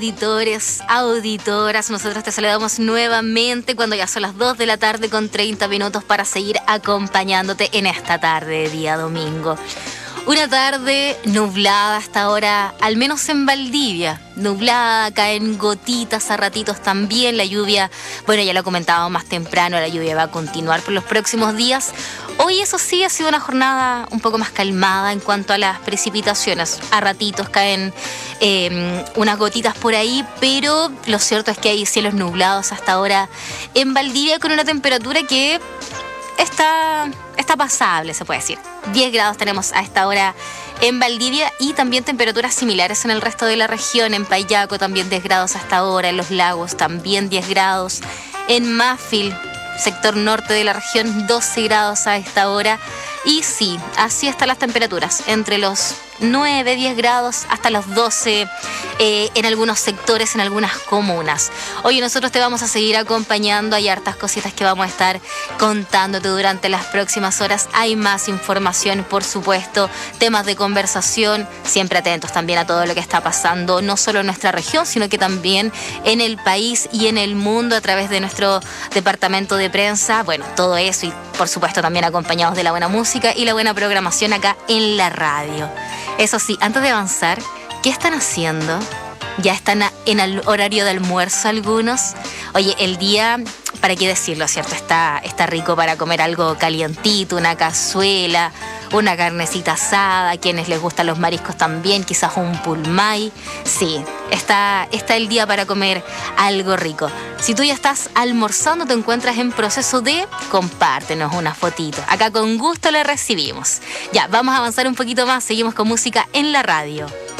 Auditores, auditoras, nosotros te saludamos nuevamente cuando ya son las 2 de la tarde con 30 minutos para seguir acompañándote en esta tarde de día domingo. Una tarde nublada hasta ahora, al menos en Valdivia, nublada, caen gotitas a ratitos también, la lluvia, bueno, ya lo comentábamos más temprano, la lluvia va a continuar por los próximos días. Hoy eso sí ha sido una jornada un poco más calmada en cuanto a las precipitaciones, a ratitos caen unas gotitas por ahí, pero lo cierto es que hay cielos nublados hasta ahora en Valdivia con una temperatura que está pasable, se puede decir. 10 grados tenemos a esta hora en Valdivia y también temperaturas similares en el resto de la región. En Payaco también 10 grados hasta ahora, en Los Lagos también 10 grados, en Mafil, sector norte de la región, 12 grados a esta hora. Y sí, así están las temperaturas, entre los 9, 10 grados hasta los 12 en algunos sectores, en algunas comunas. Hoy nosotros te vamos a seguir acompañando, hay hartas cositas que vamos a estar contándote durante las próximas horas. Hay más información, por supuesto, temas de conversación, siempre atentos también a todo lo que está pasando, no solo en nuestra región, sino que también en el país y en el mundo a través de nuestro departamento de prensa. Bueno, todo eso y por supuesto también acompañados de la buena música y la buena programación acá en la radio. Eso sí, antes de avanzar, ¿qué están haciendo? ¿Ya están en el horario de almuerzo algunos? Oye, el día, ¿para qué decirlo, cierto? Está rico para comer algo calientito, una cazuela, una carnecita asada, a quienes les gustan los mariscos también, quizás un pulmay. Sí, está el día para comer algo rico. Si tú ya estás almorzando, te encuentras en proceso de compártenos una fotito. Acá con gusto la recibimos. Ya, vamos a avanzar un poquito más, seguimos con música en la radio.